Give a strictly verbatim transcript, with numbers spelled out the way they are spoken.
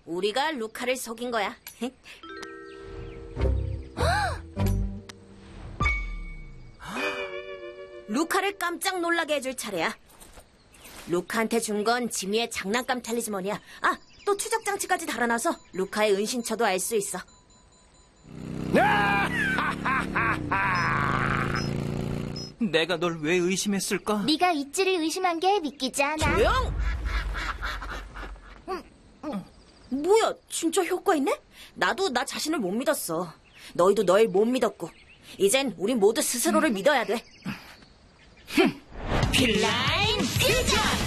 우리가 루카를 속인 거야. 루카를 깜짝 놀라게 해줄 차례야. 루카한테 준 건 지미의 장난감 탈리스먼이야. 아, 또 추적 장치까지 달아놔서 루카의 은신처도 알 수 있어. 내가 널 왜 의심했을까? 네가 이치를 의심한 게 믿기지 않아. 조용! 뭐야, 진짜 효과 있네? 나도 나 자신을 못 믿었어. 너희도 널 못 믿었고. 이젠 우리 모두 스스로를 믿어야 돼. 필라인 필자!